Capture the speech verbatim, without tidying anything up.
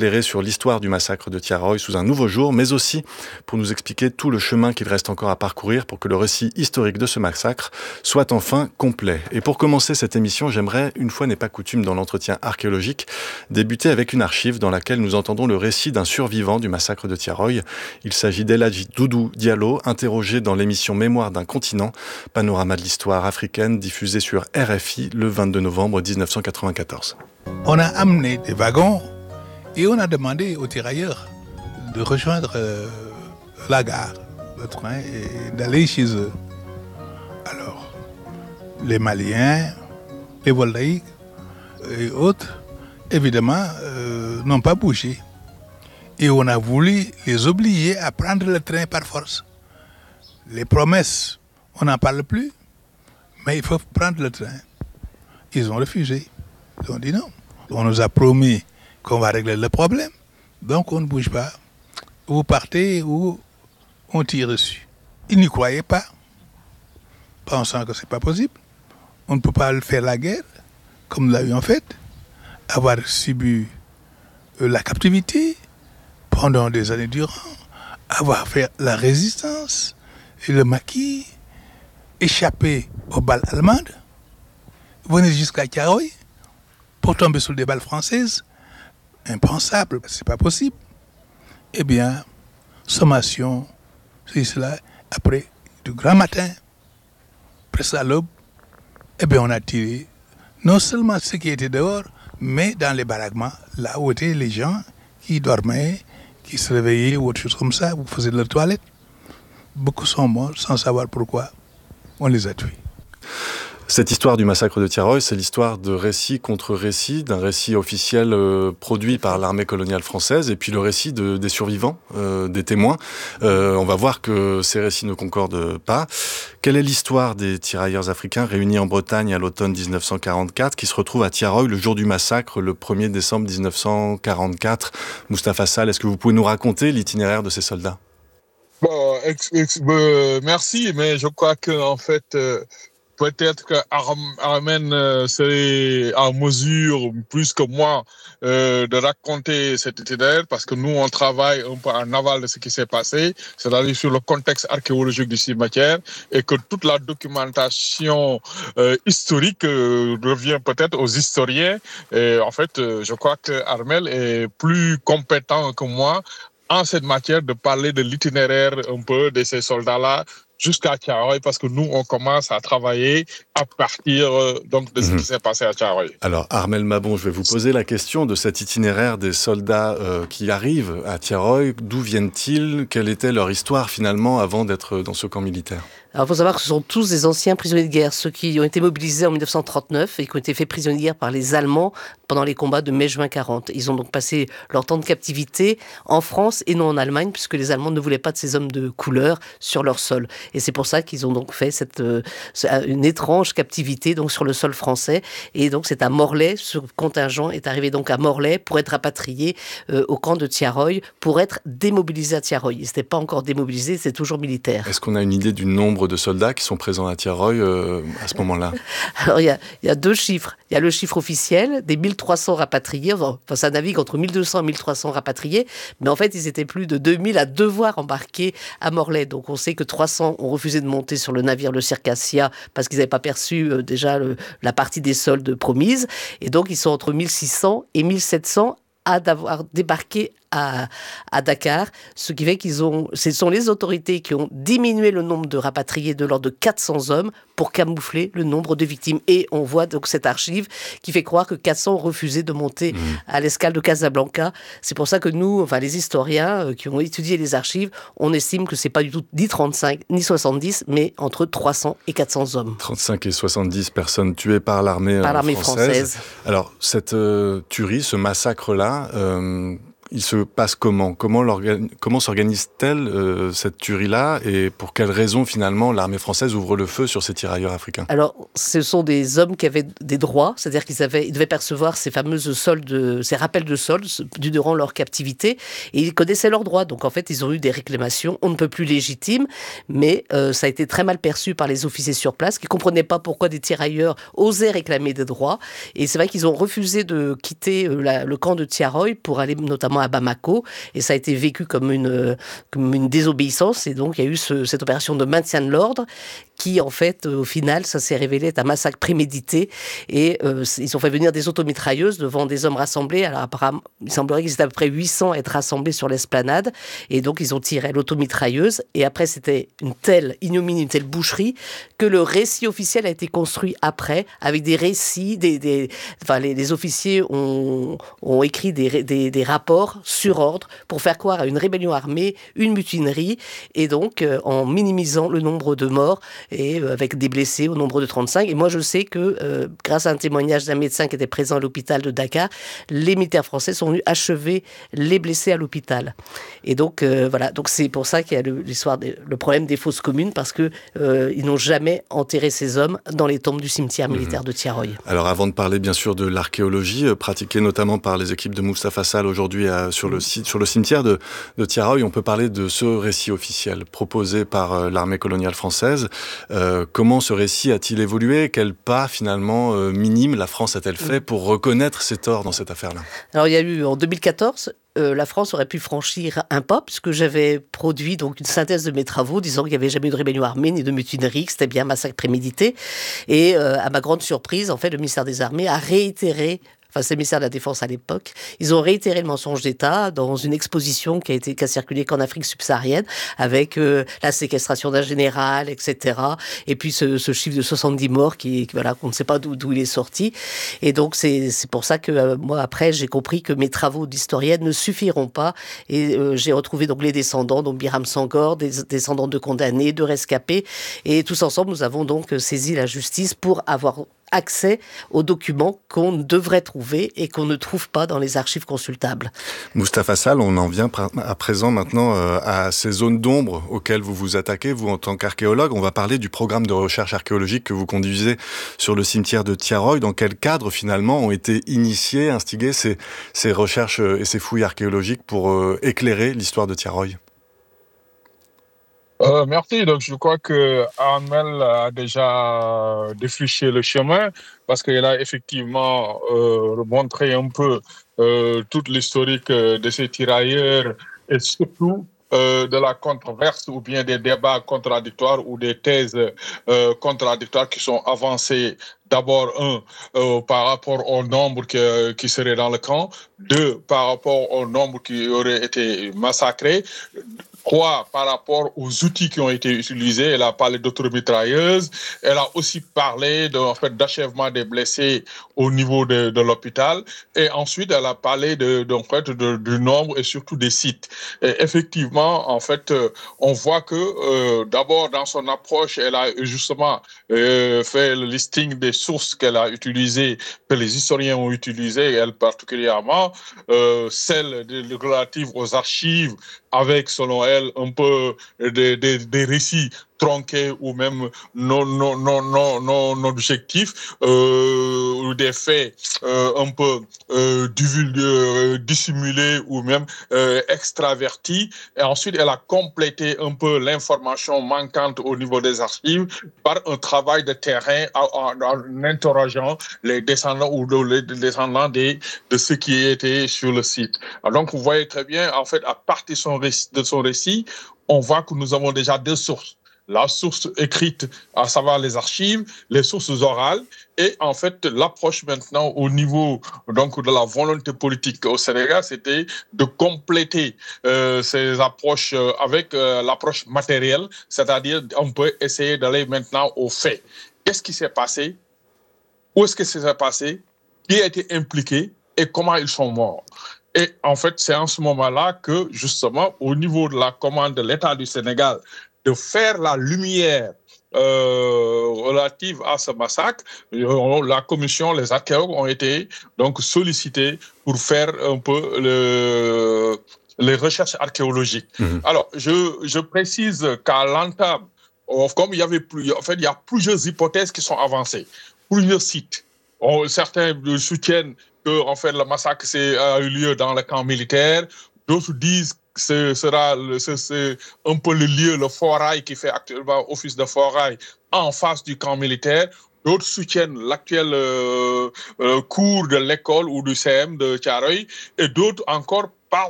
éclairer sur l'histoire du massacre de Thiaroye sous un nouveau jour, mais aussi pour nous expliquer tout le chemin qu'il reste encore à parcourir pour que le récit historique de ce massacre soit enfin complet. Et pour commencer cette émission, j'aimerais, une fois n'est pas coutume dans l'entretien archéologique, débuter avec une archive dans laquelle nous entendons le récit d'un survivant du massacre de Thiaroye. Il s'agit d'El Hadji Doudou Diallo, interrogé dans l'émission Mémoire d'un continent, panorama de l'histoire africaine diffusée sur R F I le vingt-deux novembre dix-neuf cent quatre-vingt-quatorze. On a amené des wagons et on a demandé aux tirailleurs de rejoindre euh, la gare, le train, et d'aller chez eux. Alors, les Maliens, les Voltaïques et autres, évidemment, euh, n'ont pas bougé. Et on a voulu les obliger à prendre le train par force. Les promesses, on n'en parle plus, mais il faut prendre le train. Ils ont refusé. Ils ont dit non. On nous a promis qu'on va régler le problème, donc on ne bouge pas. Vous partez ou on tire dessus. Ils n'y croyaient pas, pensant que ce n'est pas possible. On ne peut pas faire la guerre, comme nous l'avions fait, avoir subi la captivité pendant des années durant, avoir fait la résistance et le maquis, échapper aux balles allemandes, venir jusqu'à Thiaroye pour tomber sous des balles françaises, impensable, c'est pas possible. Eh bien, sommation, c'est cela, après, du grand matin, presque à l'aube, eh bien, on a tiré non seulement ceux qui étaient dehors, mais dans les baraquements, là où étaient les gens qui dormaient, qui se réveillaient ou autre chose comme ça, ou faisaient leur toilette. Beaucoup sont morts sans savoir pourquoi. On les a tués. Cette histoire du massacre de Thiaroye, c'est l'histoire de récit contre récit, d'un récit officiel euh, produit par l'armée coloniale française, et puis le récit de, des survivants, euh, des témoins. Euh, on va voir que ces récits ne concordent pas. Quelle est l'histoire des tirailleurs africains réunis en Bretagne à l'automne dix-neuf cent quarante-quatre, qui se retrouvent à Thiaroye le jour du massacre, le premier décembre dix-neuf cent quarante-quatre? Moustapha Sall, est-ce que vous pouvez nous raconter l'itinéraire de ces soldats? Bon, ex, ex, euh, merci, mais je crois que en fait... Euh... Peut-être que Armen euh, serait en mesure, plus que moi, euh, de raconter cet itinéraire, parce que nous, on travaille un peu en aval de ce qui s'est passé, c'est-à-dire sur le contexte archéologique du cimetière, et que toute la documentation euh, historique euh, revient peut-être aux historiens. Et en fait, euh, je crois que Armel est plus compétent que moi en cette matière de parler de l'itinéraire un peu de ces soldats-là, jusqu'à Thiaroye, parce que nous, on commence à travailler à partir euh, donc, de ce mmh. qui s'est passé à Thiaroye. Alors, Armel Mabon, je vais vous poser la question de cet itinéraire des soldats euh, qui arrivent à Thiaroye. D'où viennent-ils? Quelle était leur histoire, finalement, avant d'être dans ce camp militaire? Alors, il faut savoir que ce sont tous des anciens prisonniers de guerre, ceux qui ont été mobilisés en dix-neuf cent trente-neuf et qui ont été faits prisonniers de guerre par les Allemands pendant les combats de mai-juin quarante. Ils ont donc passé leur temps de captivité en France et non en Allemagne, puisque les Allemands ne voulaient pas de ces hommes de couleur sur leur sol. Et c'est pour ça qu'ils ont donc fait cette, euh, une étrange captivité donc, sur le sol français. Et donc, c'est à Morlaix, ce contingent est arrivé donc à Morlaix pour être rapatrié euh, au camp de Thiaroye, pour être démobilisé à Thiaroye. Ils n'étaient pas encore démobilisés, c'est toujours militaire. Est-ce qu'on a une idée du nombre de soldats qui sont présents à Thiaroye euh, à ce moment-là? Alors, il y a, il y a deux chiffres. Il y a le chiffre officiel des mille trois cents rapatriés. Enfin, ça navigue entre mille deux cents et mille trois cents rapatriés. Mais en fait, ils étaient plus de deux mille à devoir embarquer à Morlaix. Donc, on sait que trois cents ont refusé de monter sur le navire le Circassia parce qu'ils n'avaient pas perçu euh, déjà le, la partie des soldes promises. Et donc, ils sont entre mille six cents et mille sept cents à d'avoir débarqué à, à Dakar, ce qui fait qu'ils ont, ce sont les autorités qui ont diminué le nombre de rapatriés de l'ordre de quatre cents hommes pour camoufler le nombre de victimes. Et on voit donc cette archive qui fait croire que quatre cents ont refusé de monter mmh. à l'escale de Casablanca. C'est pour ça que nous, enfin les historiens euh, qui ont étudié les archives, on estime que c'est pas du tout ni trente-cinq ni soixante-dix, mais entre trois cents et quatre cents hommes. trente-cinq et soixante-dix personnes tuées par l'armée, par l'armée française. française. Alors cette euh, tuerie, ce massacre-là, euh, il se passe comment Comment, comment s'organise-t-elle euh, cette tuerie-là et pour quelles raisons finalement l'armée française ouvre le feu sur ces tirailleurs africains? Alors, ce sont des hommes qui avaient des droits, c'est-à-dire qu'ils avaient, ils devaient percevoir ces fameuses soldes, ces rappels de soldes durant leur captivité, et ils connaissaient leurs droits. Donc en fait, ils ont eu des réclamations, on ne peut plus légitimes, mais euh, ça a été très mal perçu par les officiers sur place, qui ne comprenaient pas pourquoi des tirailleurs osaient réclamer des droits. Et c'est vrai qu'ils ont refusé de quitter euh, la, le camp de Tiaroy pour aller notamment à Bamako, et ça a été vécu comme une, euh, comme une désobéissance, et donc il y a eu ce, cette opération de maintien de l'ordre, qui en fait, euh, au final, ça s'est révélé être un massacre prémédité, et euh, ils ont fait venir des automitrailleuses devant des hommes rassemblés. Alors apparemment, il semblerait qu'ils étaient à peu près huit cents à être rassemblés sur l'esplanade, et donc ils ont tiré l'automitrailleuse, et après c'était une telle ignominie, une telle boucherie, que le récit officiel a été construit après, avec des récits, des, des, enfin les, les officiers ont, ont écrit des, des, des rapports sur ordre pour faire croire à une rébellion armée, une mutinerie, et donc euh, en minimisant le nombre de morts, et euh, avec des blessés au nombre de trente-cinq. Et moi je sais que euh, grâce à un témoignage d'un médecin qui était présent à l'hôpital de Dakar, les militaires français sont venus achever les blessés à l'hôpital. Et donc euh, voilà, donc c'est pour ça qu'il y a le, l'histoire des, le problème des fosses communes, parce que euh, ils n'ont jamais enterré ces hommes dans les tombes du cimetière militaire mmh. de Tiaroy. Alors avant de parler bien sûr de l'archéologie euh, pratiquée notamment par les équipes de Moustapha Sall aujourd'hui euh, sur, le, sur le cimetière de, de Tiaroy, on peut parler de ce récit officiel proposé par euh, l'armée coloniale française. Euh, comment ce récit a-t-il évolué? Quel pas finalement euh, minime la France a-t-elle fait pour reconnaître ses torts dans cette affaire-là? Alors il y a eu en deux mille quatorze, euh, la France aurait pu franchir un pas, puisque j'avais produit donc une synthèse de mes travaux disant qu'il n'y avait jamais eu de rébellion armée ni de mutinerie, que c'était bien un massacre prémédité. Et euh, à ma grande surprise, en fait, le ministère des Armées a réitéré, enfin c'est le ministère de la Défense à l'époque, ils ont réitéré le mensonge d'État dans une exposition qui a été qui a circulé qu'en Afrique subsaharienne, avec euh, la séquestration d'un général, et cetera. Et puis ce, ce chiffre de soixante-dix morts qui, qui voilà, qu'on ne sait pas d'où, d'où il est sorti. Et donc c'est c'est pour ça que euh, moi après j'ai compris que mes travaux d'historienne ne suffiront pas, et euh, j'ai retrouvé donc les descendants, donc Biram Sangor, des descendants de condamnés, de rescapés, et tous ensemble nous avons donc saisi la justice pour avoir accès aux documents qu'on devrait trouver et qu'on ne trouve pas dans les archives consultables. Moustapha Sall, on en vient à présent maintenant à ces zones d'ombre auxquelles vous vous attaquez, vous en tant qu'archéologue. On va parler du programme de recherche archéologique que vous conduisez sur le cimetière de Tiaroy. Dans quel cadre finalement ont été initiées, instigées ces, ces recherches et ces fouilles archéologiques pour euh, éclairer l'histoire de Tiaroy? Euh, merci. Donc, je crois que Armel a déjà défriché le chemin, parce qu'elle a effectivement euh, montré un peu euh, toute l'historique de ces tirailleurs, et surtout euh, de la controverse ou bien des débats contradictoires ou des thèses euh, contradictoires qui sont avancées. D'abord, un, euh, par rapport au nombre qui, qui serait dans le camp. Deux, par rapport au nombre qui aurait été massacré. Trois, par rapport aux outils qui ont été utilisés. Elle a parlé d'automitrailleuses. Elle a aussi parlé de, en fait, d'achèvement des blessés au niveau de, de l'hôpital. Et ensuite, elle a parlé de, de, en fait, de, du nombre et surtout des sites. Et effectivement, en fait, euh, on voit que euh, d'abord, dans son approche, elle a justement euh, fait le listing des sources qu'elle a utilisées, que les historiens ont utilisées, elle particulièrement, euh, celles de, de, relatives aux archives, avec, selon elle, un peu des, des, des récits tronqués ou même non, non, non, non, non objectifs, euh, des faits euh, un peu euh, divulgués, dissimulés ou même euh, extravertis. Et ensuite, elle a complété un peu l'information manquante au niveau des archives par un travail de terrain en, en, en interrogeant les descendants ou les descendants des, de ceux qui étaient sur le site. Alors, donc, vous voyez très bien, en fait, à partir de son récit, de son récit, on voit que nous avons déjà deux sources. La source écrite, à savoir les archives, les sources orales, et en fait l'approche maintenant au niveau donc de la volonté politique au Sénégal, c'était de compléter euh, ces approches avec euh, l'approche matérielle, c'est-à-dire on peut essayer d'aller maintenant aux faits. Qu'est-ce qui s'est passé? Où est-ce que ça s'est passé? Qui a été impliqué et comment ils sont morts? Et en fait, c'est en ce moment-là que, justement, au niveau de la commande de l'État du Sénégal, de faire la lumière euh, relatives à ce massacre, la commission, les archéologues ont été donc sollicités pour faire un peu le, les recherches archéologiques. Mmh. Alors, je, je précise qu'à l'entame, comme il y avait plus, en fait, il y a plusieurs hypothèses qui sont avancées, plusieurs sites. On, certains soutiennent que en fait le massacre c'est, a eu lieu dans le camp militaire. D'autres disent que ce sera le, c'est, c'est un peu le lieu, le forail qui fait actuellement office de forail en face du camp militaire. D'autres soutiennent l'actuel euh, euh, cours de l'école ou du C M de Thiaroye. Et d'autres encore